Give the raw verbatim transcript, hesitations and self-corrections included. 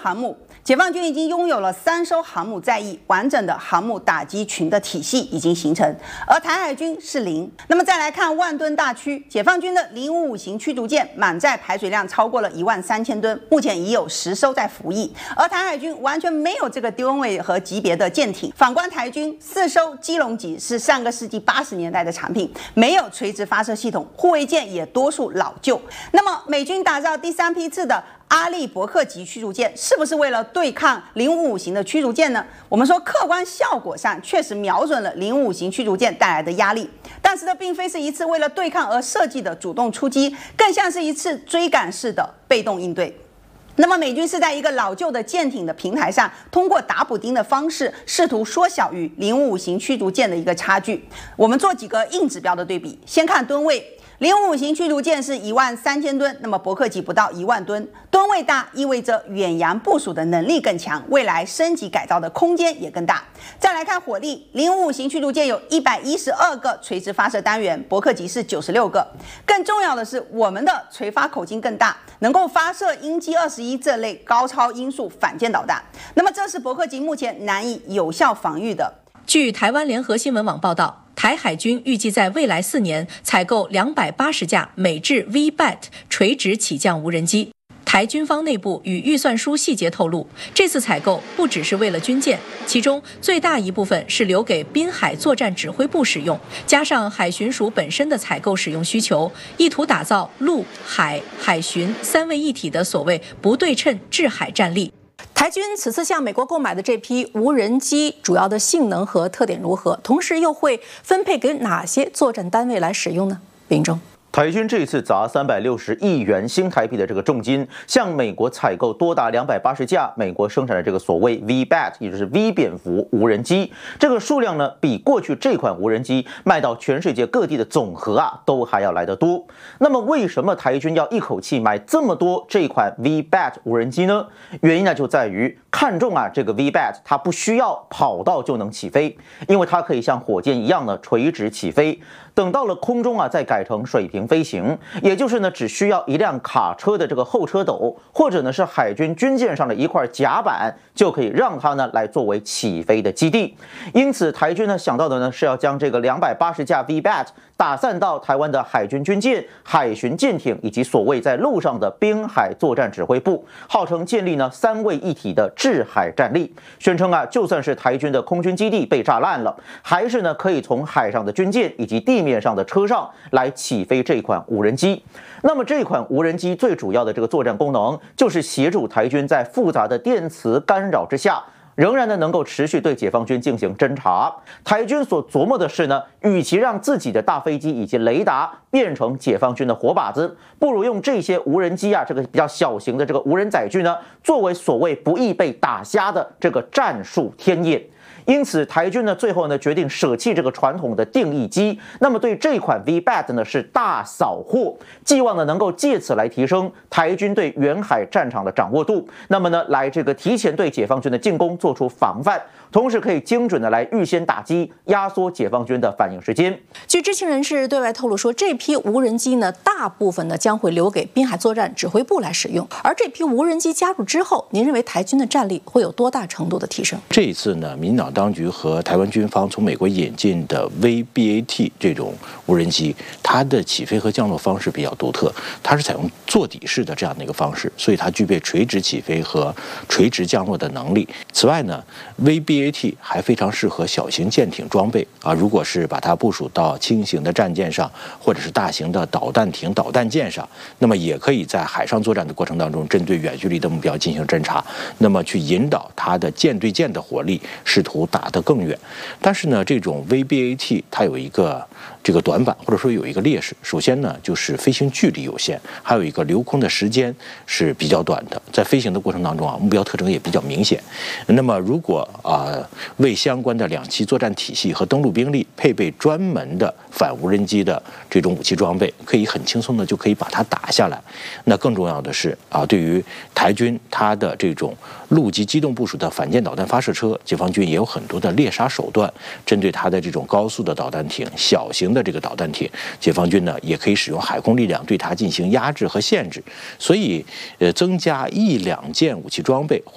航母，解放军已经拥有了三艘航母在役，完整的航母打击群的体系已经形成，而台海军是零。那么再来看万吨大驱，解放军的零五五型驱逐舰满载排水量超过了一万三千吨，目前已有十艘在服役，而台海军完全没有这个吨位和级别的舰艇。反观台军，四艘基隆级是上个世纪八十年代的产品，没有垂直发射系统，护卫舰也多数老旧。那么美军打造第三批次的阿利伯克级驱逐舰，是不是为了对抗零五五型的驱逐舰呢？我们说客观效果上确实瞄准了零五五型驱逐舰带来的压力，但是这并非是一次为了对抗而设计的主动出击，更像是一次追赶式的被动应对。那么美军是在一个老旧的舰艇的平台上，通过打补丁的方式，试图缩小与零五五型驱逐舰的一个差距。我们做几个硬指标的对比，先看吨位。零五五型驱逐舰是一万三千吨，那么伯克级不到一万吨，吨位大意味着远洋部署的能力更强，未来升级改造的空间也更大。再来看火力，零五五型驱逐舰有一百一十二个垂直发射单元，伯克级是九十六个。更重要的是，我们的垂发口径更大，能够发射鹰击二十一这类高超音速反舰导弹。那么这是伯克级目前难以有效防御的。 据台湾联合新闻网报道，台海军预计在未来四年采购两百八十架美制 V B A T 垂直起降无人机。台军方内部与预算书细节透露，这次采购不只是为了军舰，其中最大一部分是留给滨海作战指挥部使用，加上海巡署本身的采购使用需求，意图打造陆海海巡三位一体的所谓不对称制海战力。台军此次向美国购买的这批无人机主要的性能和特点如何？同时又会分配给哪些作战单位来使用呢？林中。 台军这一次砸三百六十亿元新台币的这个重金，向美国采购多达两百八十架美国生产的这个所谓 V B A T， 也就是 V 蝙蝠无人机。这个数量呢，比过去这款无人机卖到全世界各地的总和啊，都还要来得多。那么，为什么台军要一口气买这么多这款 V B A T 无人机呢？原因呢，就在于看中啊这个 V B A T， 它不需要跑道就能起飞，因为它可以像火箭一样的垂直起飞。等到了空中啊，再改成水平飞行，也就是呢，只需要一辆卡车的这个后车斗，或者呢是海军军舰上的一块甲板，就可以让它呢来作为起飞的基地。因此，台军呢想到的呢是要将这个两百八十架 V B A T 打散到台湾的海军军舰、海巡舰艇以及所谓在陆上的滨海作战指挥部，号称建立呢三位一体的制海战力。宣称啊，就算是台军的空军基地被炸烂了，还是呢可以从海上的军舰以及地面上的车上来起飞这款无人机。那么这款无人机最主要的这个作战功能，就是协助台军在复杂的电磁干扰之下，仍然呢能够持续对解放军进行侦察。台军所琢磨的是呢，与其让自己的大飞机以及雷达变成解放军的活靶子，不如用这些无人机啊，这个比较小型的这个无人载具呢，作为所谓不易被打瞎的这个战术天眼。因此，台军呢最后呢决定舍弃这个传统的定翼机，那么对这款 V B A T 呢是大扫货，寄望呢能够借此来提升台军对远海战场的掌握度，那么呢来这个提前对解放军的进攻做出防范，同时可以精准的来预先打击，压缩解放军的反应时间。 据知情人士对外透露说，这批无人机呢大部分呢将会留给滨海作战指挥部来使用，而这批无人机加入之后，您认为台军的战力会有多大程度的提升？ 这一次呢，民进党当局和台湾军方从美国引进的 V B A T 这种无人机，它的起飞和降落方式比较独特，它是采用座底式的这样的一个方式，所以它具备垂直起飞和垂直降落的能力。此外呢 ，V B A T 还非常适合小型舰艇装备啊，如果是把它部署到轻型的战舰上，或者是大型的导弹艇、导弹舰上，那么也可以在海上作战的过程当中，针对远距离的目标进行侦察，那么去引导它的舰对舰的火力，试图打得更远。但是呢，这种 V B A T 它有一个这个短板，或者说有一个劣势。首先呢，就是飞行距离有限，还有一个留空的时间是比较短的，在飞行的过程当中啊，目标特征也比较明显。那么如果啊、呃、为相关的两栖作战体系和登陆兵力配备专门的反无人机的这种武器装备，可以很轻松的就可以把它打下来。那更重要的是啊，对于台军它的这种陆基机动部署的反舰导弹发射车，解放军也有很多的猎杀手段，针对它的这种高速的导弹艇、小型的这个导弹艇，解放军呢也可以使用海空力量对它进行压制和限制。所以，呃，增加一两件武器装备